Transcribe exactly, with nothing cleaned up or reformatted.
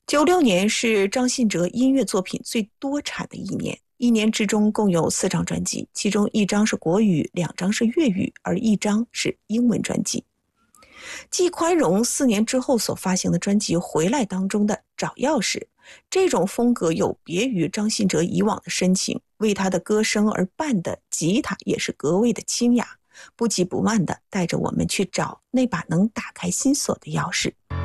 九六年是张信哲音乐作品最多产的一年，一年之中共有四张专辑，其中一张是国语，两张是粤语，而一张是英文专辑。继宽容四年之后所发行的专辑《回来》当中的《找钥匙》，这种风格有别于张信哲以往的深情，为他的歌声而伴的吉他也是格外的清雅，不急不慢地带着我们去找那把能打开心锁的钥匙。